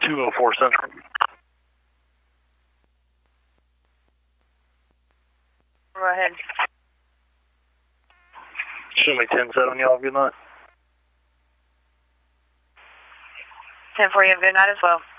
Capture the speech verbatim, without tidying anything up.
two oh four Central. Go ahead. Show me ten seven, y'all. Good night. ten four, you have a good night as well.